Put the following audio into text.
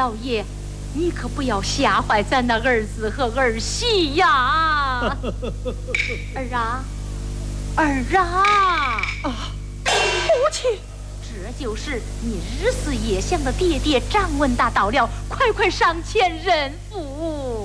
老爷，你可不要吓坏咱那儿子和儿媳呀！儿啊，儿啊！ 母亲， 这就是你日思夜想的爹爹张文达到了，快快上前认父。